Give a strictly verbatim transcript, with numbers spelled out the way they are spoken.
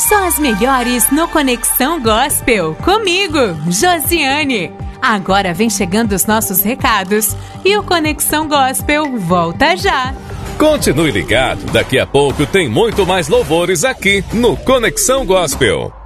Só as melhores no Conexão Gospel. Comigo, Josiane. Agora vem chegando os nossos recados e o Conexão Gospel volta já. Continue ligado, daqui a pouco tem muito mais louvores aqui no Conexão Gospel.